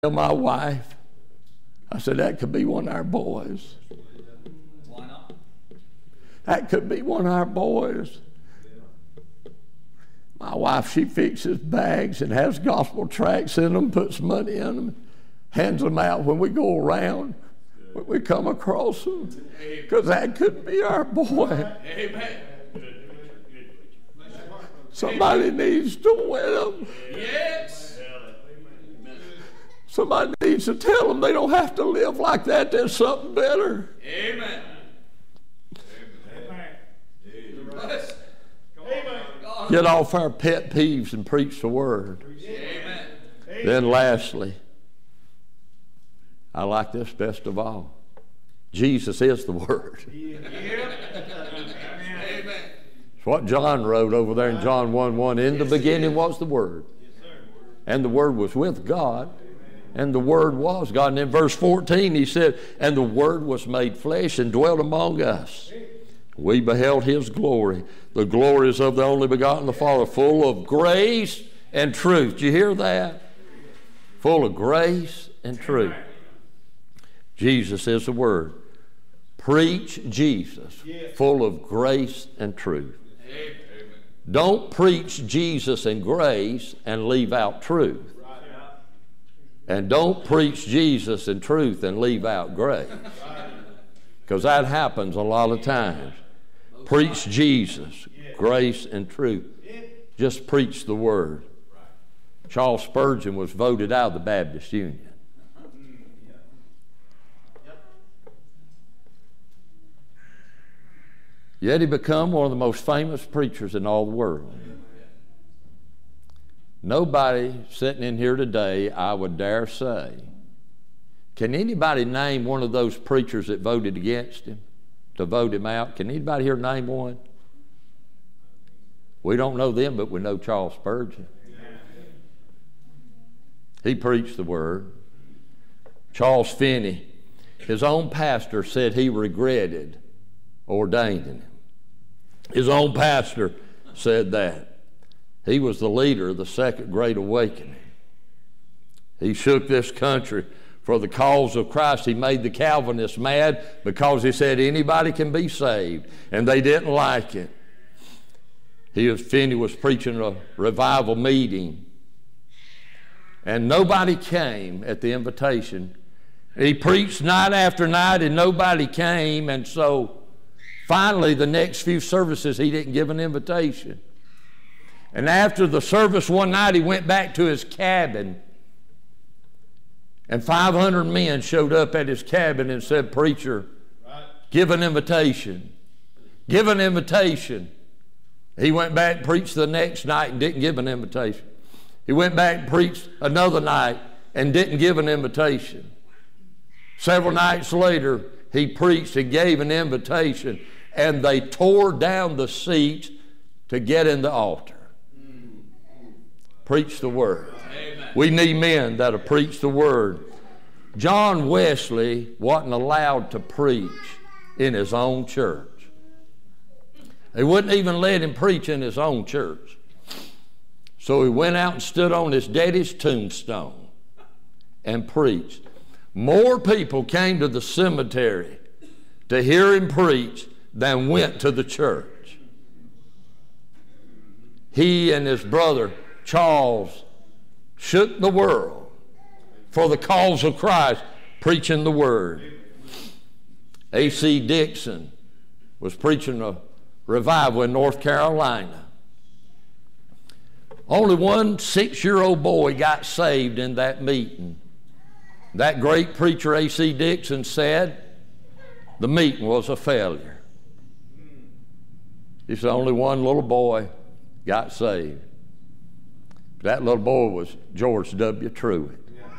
Tell my wife, I said, that could be one of our boys. Why not? That could be one of our boys. My wife, she fixes bags and has gospel tracts in them, puts money in them, hands them out when we go around, when we come across them, because that could be our boy. Amen. Somebody needs to win them. Yes. Somebody needs to tell them they don't have to live like that. There's something better. Amen. Get off our pet peeves and preach the word. Amen. Then lastly, I like this best of all. Jesus is the word. It's what John wrote over there in John 1:1. In the beginning was the Word. And the Word was with God. And the Word was God. And in verse 14 he said, and the Word was made flesh and dwelt among us. We beheld His glory. The glory is of the only begotten of the Father, full of grace and truth. Did you hear that? Full of grace and truth. Jesus is the Word. Preach Jesus, full of grace and truth. Amen. Don't preach Jesus and grace and leave out truth. And don't preach Jesus and truth and leave out grace. Because that happens a lot of times. Preach Jesus, grace and truth. Just preach the Word. Charles Spurgeon was voted out of the Baptist Union. Yet he became one of the most famous preachers in all the world. Nobody sitting in here today, I would dare say, can anybody name one of those preachers that voted against him, to vote him out? Can anybody here name one? We don't know them, but we know Charles Spurgeon. He preached the Word. Charles Finney, his own pastor, said he regretted ordaining him. His own pastor said that. He was the leader of the Second Great Awakening. He shook this country for the cause of Christ. He made the Calvinists mad because he said anybody can be saved, and they didn't like it. Finney was preaching a revival meeting, and nobody came at the invitation. He preached night after night, and nobody came, and so finally, the next few services, he didn't give an invitation. And after the service one night, he went back to his cabin. And 500 men showed up at his cabin and said, preacher, give an invitation. Give an invitation. He went back and preached the next night and didn't give an invitation. He went back and preached another night and didn't give an invitation. Several nights later, he preached and gave an invitation, and they tore down the seats to get in the altar. Preach the Word. Amen. We need men that'll preach the Word. John Wesley wasn't allowed to preach in his own church. They wouldn't even let him preach in his own church. So he went out and stood on his daddy's tombstone and preached. More people came to the cemetery to hear him preach than went to the church. He and his brother Charles shook the world for the cause of Christ, preaching the Word. A.C. Dixon was preaching a revival in North Carolina. Only one 6-year-old boy got saved in that meeting. That great preacher, A.C. Dixon, said the meeting was a failure. He said only one little boy got saved. That little boy was George W. Truett.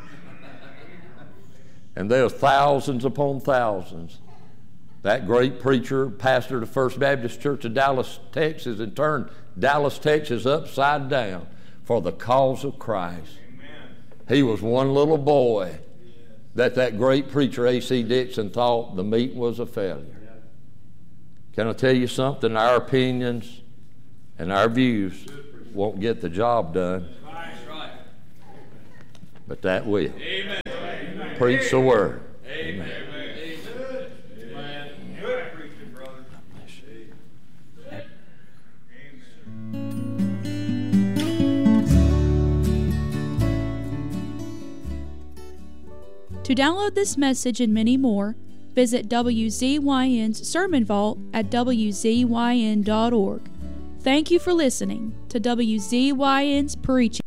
And there were thousands upon thousands. That great preacher pastored the First Baptist Church of Dallas, Texas, and turned Dallas, Texas upside down for the cause of Christ. Amen. He was one little boy that great preacher A.C. Dixon thought the meeting was a failure. Can I tell you something? Our opinions and our views won't get the job done. but that will. Amen. Preach the word. Amen. To download this message and many more, visit WZYN's Sermon Vault at WZYN.org. Thank you for listening to WZYN's Preaching.